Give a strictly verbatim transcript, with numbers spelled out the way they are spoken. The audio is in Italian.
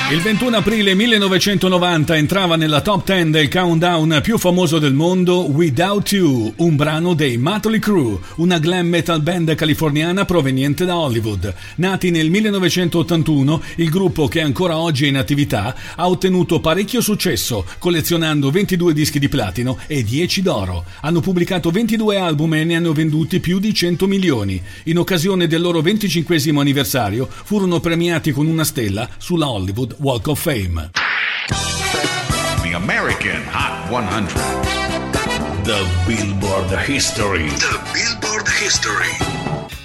Il ventuno aprile millenovecentonovanta entrava nella top dieci del countdown più famoso del mondo Without You, un brano dei Mötley Crüe, una glam metal band californiana proveniente da Hollywood. Nati nel millenovecentottantuno, il gruppo, che ancora oggi è in attività, ha ottenuto parecchio successo, collezionando ventidue dischi di platino e dieci d'oro. Hanno pubblicato ventidue album e ne hanno venduti più di cento milioni. In occasione del loro venticinquesimo anniversario furono premiati con una stella sulla Hollywood Walk of Fame. The American Hot hundred. The Billboard History. The Billboard History.